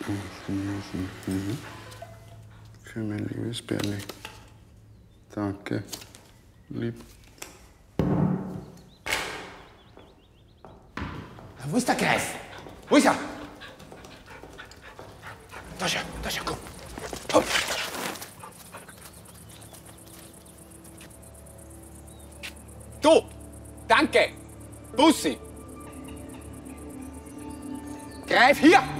Für mein liebes Berli. Danke. Lieb. Wo ist der Greif? Wo ist er? Da schau, komm. Komm. Du! Danke! Bussi! Greif hier!